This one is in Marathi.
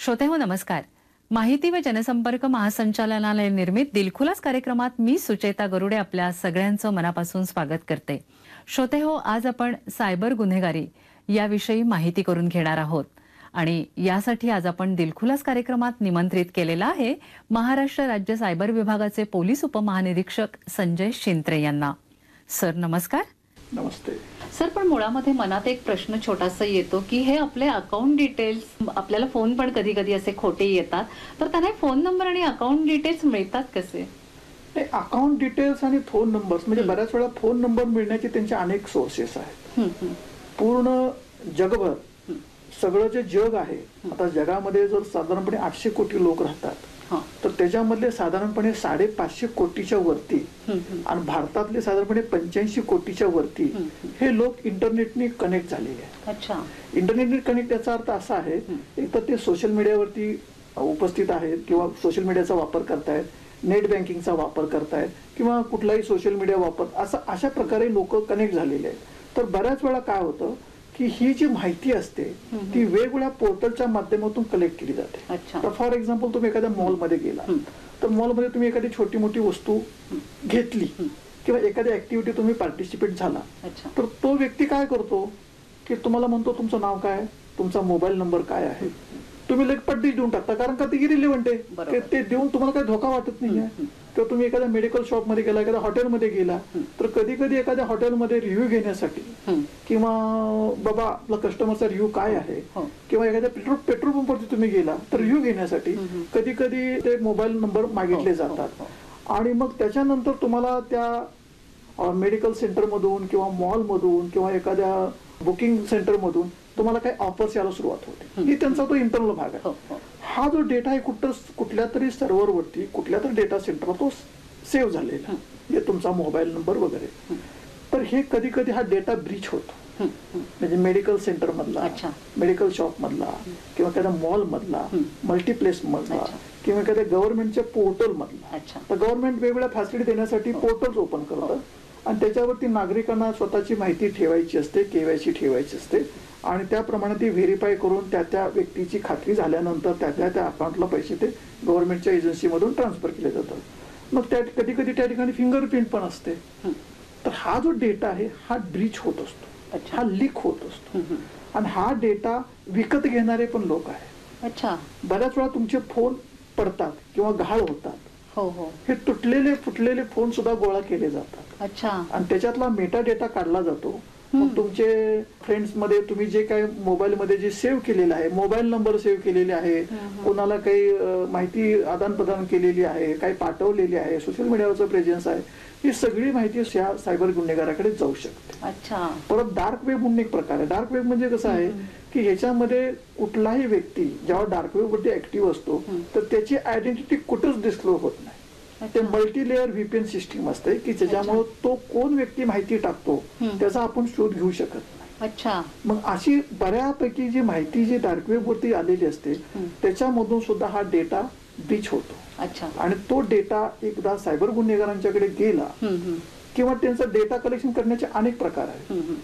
श्रोतेहो नमस्कार. माहिती व जनसंपर्क महासंचालनालय निर्मित दिलखुलास कार्यक्रमात मी सुचेता गरुडे आपल्या सगळ्यांचं मनापासून स्वागत करते. श्रोतेहो, आज आपण सायबर गुन्हेगारी याविषयी माहिती करून घेणार आहोत आणि यासाठी आज आपण दिलखुलास कार्यक्रमात निमंत्रित केलेला आहे महाराष्ट्र राज्य सायबर विभागाचे पोलीस उपमहानिरीक्षक संजय शिंत्रे यांना. सर नमस्कार. नमस्ते सर, पण मुळामध्ये मनात एक प्रश्न छोटासा येतो की हे आपले अकाउंट डिटेल्स, आपल्याला फोन पण कधी कधी असे खोटे येतात, तर त्यांना फोन नंबर आणि अकाउंट डिटेल्स मिळतात कसे? अकाउंट डिटेल्स आणि फोन नंबर्स म्हणजे बऱ्याच वेळा फोन नंबर मिळण्याचे त्यांचे अनेक सोर्सेस आहेत. पूर्ण जगभर सगळं जे जग आहे, आता जगामध्ये जर साधारणपणे 800 कोटी लोक राहतात, तर त्याच्यामधले साधारणपणे 550 कोटीच्या वरती आणि भारतातले साधारणपणे 85 कोटीच्या वरती हे लोक इंटरनेटने कनेक्ट झालेले आहेत. इंटरनेटने कनेक्ट याचा अर्थ असा आहे, एक तर ते सोशल मीडियावरती उपस्थित आहेत किंवा सोशल मीडियाचा वापर करतायत, नेट बँकिंगचा वापर करतायत किंवा कुठलाही सोशल मीडिया वापर, अशा प्रकारे लोक कनेक्ट झालेले आहेत. तर बऱ्याच वेळा काय होतं की ही जी माहिती असते ती वेगवेगळ्या पोर्टलच्या माध्यमातून कलेक्ट केली जाते. तर फॉर एक्झाम्पल तुम्ही एखाद्या मॉलमध्ये गेला, तर मॉलमध्ये तुम्ही एखादी छोटी मोठी वस्तू घेतली किंवा एखाद्या ऍक्टिव्हिटी तुम्ही पार्टिसिपेट झाला, तर तो व्यक्ती काय करतो की तुम्हाला म्हणतो तुमचं नाव काय, तुमचा मोबाईल नंबर काय आहे, तुम्ही पट्टी देऊन टाकता, कारण का ते इरिलेव्हंट आहे. ते देऊन तुम्हाला काही धोका वाटत नाहीये. किंवा तुम्ही एखाद्या मेडिकल शॉप मध्ये गेला, एखाद्या हॉटेलमध्ये गेला, तर कधी कधी एखाद्या हॉटेलमध्ये रिव्ह्यू घेण्यासाठी किंवा बाबा आपला कस्टमरचा रिव्ह्यू काय आहे, किंवा एखाद्या पेट्रोल पंपवरती तुम्ही गेला तर रिव्ह्यू घेण्यासाठी कधी कधी ते मोबाईल नंबर मागितले जातात. आणि मग त्याच्यानंतर तुम्हाला त्या मेडिकल सेंटर मधून किंवा मॉल मधून किंवा एखाद्या बुकिंग सेंटर मधून तुम्हाला काही ऑफर्स यायला सुरुवात होते. ही त्यांचा तो इंटरनल भाग आहे. हा जो डेटा आहे कुठल्या तरी सर्व्हरवरती, कुठल्या तरी डेटा सेंटरला तो सेव्ह झालेला, म्हणजे तुमचा मोबाईल नंबर वगैरे. तर हे कधी कधी हा डेटा ब्रीच होतो, म्हणजे मेडिकल सेंटर मधला, मेडिकल शॉप मधला किंवा एखाद्या मॉल मधला, मल्टीप्लेस मधला किंवा एखाद्या गव्हर्नमेंटच्या पोर्टल मधला. तर गव्हर्नमेंट वेगवेगळ्या फॅसिलिटी देण्यासाठी पोर्टल्स ओपन करतं आणि त्याच्यावरती नागरिकांना स्वतःची माहिती ठेवायची असते, केवायसी ठेवायची असते आणि त्याप्रमाणे ती व्हेरीफाय करून त्या व्यक्तीची खात्री झाल्यानंतर त्या अकाउंटला पैसे ते गव्हर्नमेंटच्या एजन्सीमधून ट्रान्सफर केले जातात. मग कधी कधी त्या ठिकाणी फिंगरप्रिंट पण असते. तर हा जो डेटा आहे हा ब्रीच होत असतो, हा लीक होत असतो आणि हा डेटा विकत घेणारे पण लोक आहेत. बऱ्याच वेळा तुमचे फोन पडतात किंवा गहाळ होतात. हे तुटलेले फुटलेले फोन सुद्धा गोळा केले जातात आणि त्याच्यातला मेटा डेटा काढला जातो. मग तुमचे फ्रेंड्स मध्ये तुम्ही जे काही मोबाईल मध्ये जे सेव्ह केलेलं आहे, मोबाईल नंबर सेव्ह केलेले आहे, कोणाला काही माहिती आदान प्रदान केलेली आहे, काही पाठवलेली आहे, सोशल मीडियावरचं प्रेझेन्स आहे, ही सगळी माहिती सायबर गुन्हेगाराकडे जाऊ शकते. परत डार्क वेब म्हणून एक प्रकार आहे. डार्क वेब म्हणजे कसं आहे की ह्याच्यामध्ये कुठलाही व्यक्ती जेव्हा डार्क वेब वरती ऍक्टिव्ह असतो तर त्याची आयडेंटिटी कुठंच डिस्क्लोज होत नाही. ते मल्टी लेअर व्हीपीएन सिस्टीम असते की ज्याच्यामुळे तो कोण व्यक्ती माहिती टाकतो त्याचा आपण शोध घेऊ शकत नाही. मग अशी बऱ्यापैकी जी माहिती जी डार्क वेब वरती आलेली असते त्याच्यामधून सुद्धा हा डेटा ब्रीच होतो. आणि तो डेटा एकदा सायबर गुन्हेगारांच्याकडे गेला किंवा त्यांचा डेटा कलेक्शन करण्याचे अनेक प्रकार आहेत.